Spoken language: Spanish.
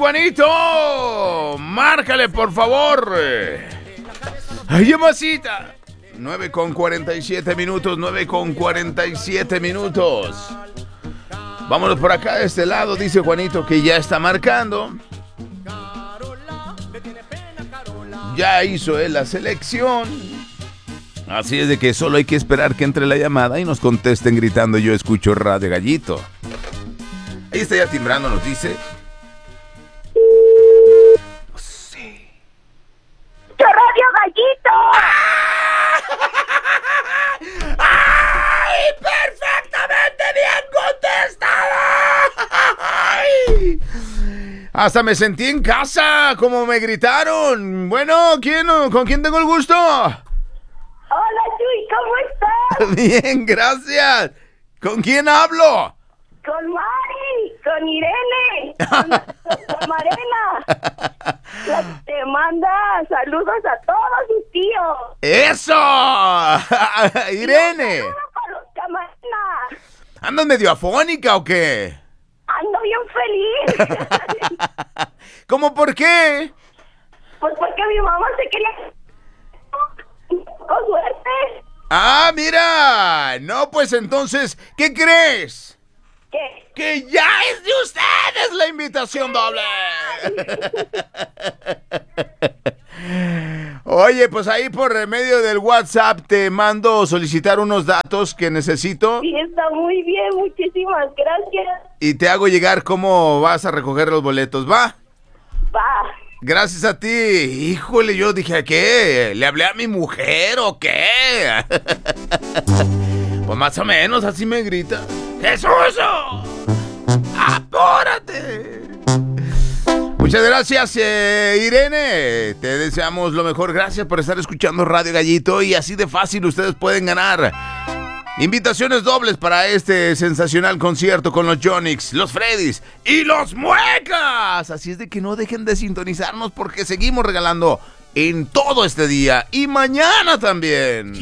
Juanito! Márcale, por favor. Ay, llamasita. 9:47 minutos, 9:47 minutos. Vámonos por acá de este lado, dice Juanito que ya está marcando. Ya hizo él la selección. Así es de que solo hay que esperar que entre la llamada y nos contesten gritando yo escucho Radio Gallito. Ahí está ya timbrando, nos dice. Sí. ¡Yo Radio Gallito! ¡Ay! ¡Perfectamente bien contestada! ¡Ay! Hasta me sentí en casa, como me gritaron. Bueno, ¿con quién tengo el gusto? Hola, Chuy, ¿cómo estás? Bien, gracias. ¿Con quién hablo? Con Mari, con Irene, con Marena. Te manda saludos a todos sus tíos. ¡Eso! Irene. Un saludo para los camaradas. ¿Andas medio afónica o qué? Ando bien feliz. ¿Cómo por qué? Pues porque mi mamá se quería... Con suerte. Ah, mira. No, pues entonces, ¿qué crees? ¿Qué? ¡Que ya es de ustedes la invitación doble! Oye, pues ahí por medio del WhatsApp te mando solicitar unos datos que necesito. Sí, está muy bien, muchísimas gracias. Y te hago llegar cómo vas a recoger los boletos, ¿va? Va. Gracias a ti. Híjole, yo dije, ¿qué? ¿Le hablé a mi mujer o qué? Pues más o menos así me grita. ¡Jesús! ¡Apúrate! Muchas gracias, Irene. Te deseamos lo mejor. Gracias por estar escuchando Radio Gallito. Y así de fácil ustedes pueden ganar invitaciones dobles para este sensacional concierto con los Yonix, los Freddys y los Muecas. Así es de que no dejen de sintonizarnos porque seguimos regalando en todo este día y mañana también.